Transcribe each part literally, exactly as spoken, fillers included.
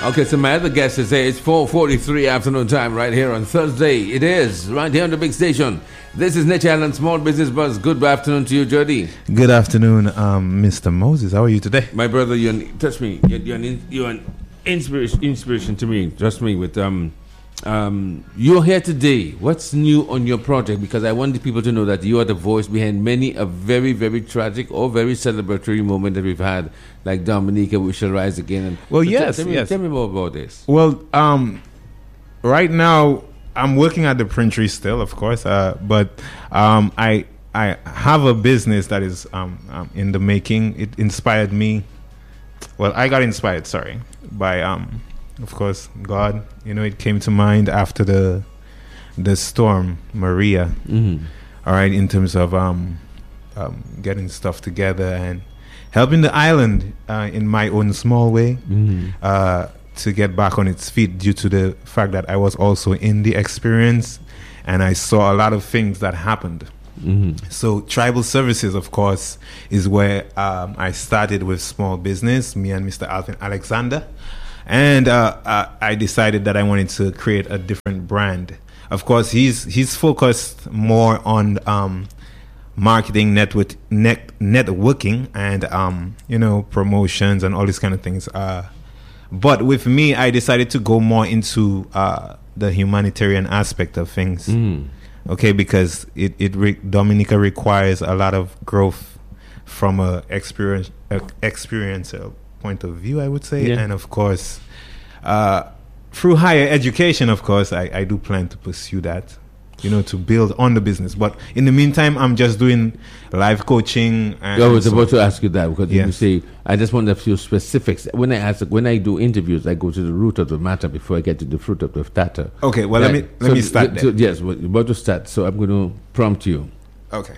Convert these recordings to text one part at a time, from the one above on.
Okay, so my other guest is here. It's four forty-three afternoon time right here on Thursday. It is, right here on the big station. This is Nature Island Small Business Buzz. Good afternoon to you, Jody. Good afternoon, um, Mister Moses. How are you today? My brother, you're an, trust me, you're, you're, an, you're an inspiration, inspiration to me. Trust me, with um, um, you're here today. What's new on your project? Because I want the people to know that you are the voice behind many a very, very tragic or very celebratory moment that we've had, like Dominica, We Shall Rise Again. And well, so yes, tell, tell, me, yes. tell me more about this. Well, um, right now, I'm working at the Printry still, of course, uh, but um, I I have a business that is um, um, in the making. It inspired me. Well, I got inspired, sorry, by, um, of course, God. You know, it came to mind after the the storm, Maria. Mm-hmm. All right, in terms of um, um, getting stuff together and helping the island uh, in my own small way. Mm-hmm. Uh, to get back on its feet due to the fact that I was also in the experience and I saw a lot of things that happened. Mm-hmm. So Tribal Services, of course, is where um, I started with small business, me and Mister Alvin Alexander. And uh, uh, I decided that I wanted to create a different brand. Of course, he's he's focused more on um, marketing, network, net, networking, and um, you know, promotions and all these kind of things. Uh, But with me, I decided to go more into uh, the humanitarian aspect of things. Mm. Okay, because it, it re- Dominica requires a lot of growth from a experience a experiential point of view, I would say. Yeah. And of course, uh, through higher education, of course, I, I do plan to pursue that, you know, to build on the business. But in the meantime, I'm just doing live coaching. And I was so, about to ask you that because yes. you say, I just want a few specifics. When I ask, when I do interviews, I go to the root of the matter before I get to the fruit of the matter. Okay, well, Right. let me let So me start th- there. so yes, we're about to start. So I'm going to prompt you. Okay.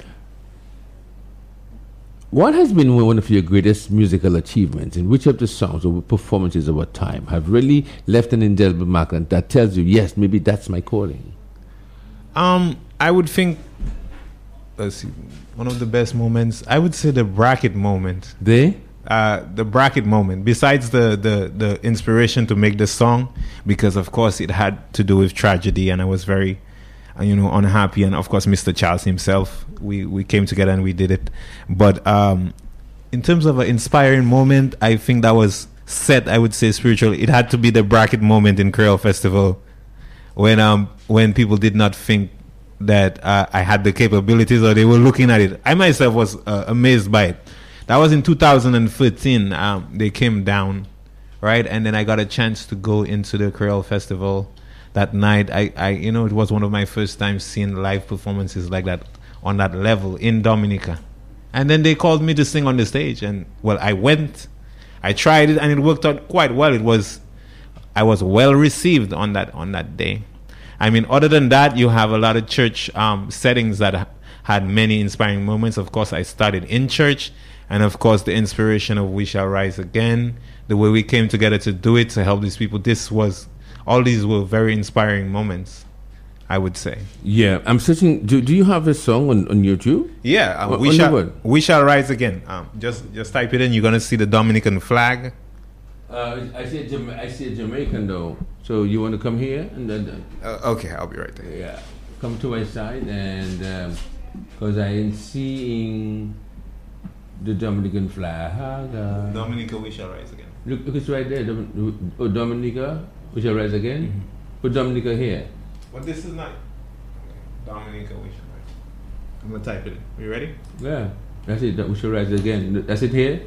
What has been one of your greatest musical achievements, and which of the songs or performances over time have really left an indelible mark and that tells you, yes, maybe that's my calling? Um, I would think, let's see, one of the best moments, I would say the bracket moment. They? Uh, the bracket moment, besides the, the, the inspiration to make the song, because of course it had to do with tragedy and I was very, uh, you know, unhappy. And of course, Mister Charles himself, we, we came together and we did it. But um, in terms of an inspiring moment, I think that was set, I would say spiritually. It had to be the bracket moment in Creole Festival. When um when people did not think that uh, I had the capabilities or they were looking at it, I myself was uh, amazed by it. That was in two thousand thirteen. Um, they came down, right, and then I got a chance to go into the Creole Festival that night. I, I you know it was one of my first times seeing live performances like that on that level in Dominica, and then they called me to sing on the stage, and well, I went, I tried it, and it worked out quite well. It was. I was well received on that on that day. I mean, other than that, you have a lot of church um, settings that ha- had many inspiring moments. Of course, I started in church, and of course, the inspiration of We Shall Rise Again, the way we came together to do it, to help these people. This was, all these were very inspiring moments, I would say. Yeah, I'm searching. Do, do you have a song on, on YouTube? Yeah, uh, On- we on the shall what? we shall rise again. Um, just just type it in. You're gonna see the Dominican flag. Uh, I see a Jama- I see a Jamaican though. So you want to come here and then Uh, okay, I'll be right there. yeah, come to my side and because I am seeing the Dominican flag. Uh, Dominica, we shall rise again. look, look, it's right there. Dom- oh, Dominica, we shall rise again. Mm-hmm. Put Dominica here. But this is not Dominica, we shall rise. I'm gonna type it in. You ready? Yeah, that's it. We shall rise again. That's it here.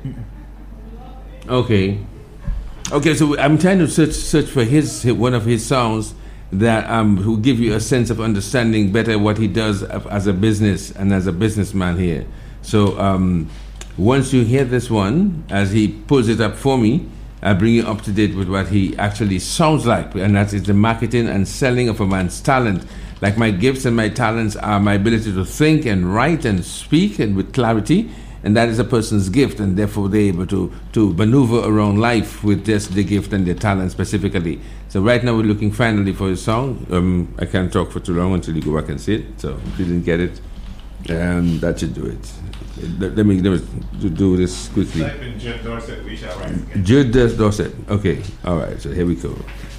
Okay. Okay, so I'm trying to search search for his one of his songs that um will give you a sense of understanding better what he does as a business and as a businessman here. So um, once you hear this one, as he pulls it up for me, I bring you up to date with what he actually sounds like, and that is the marketing and selling of a man's talent. Like my gifts and my talents are my ability to think and write and speak and with clarity. And that is a person's gift, and therefore they're able to, to maneuver around life with just the gift and their talent specifically. So right now we're looking finally for a song. Um, I can't talk for too long until you go back and see it. So if you didn't get it, And that should do it. Let, let me let me do this quickly. Type in Judd Dorset, we shall rise again. Judd Dorset. Okay. All right. So here we go.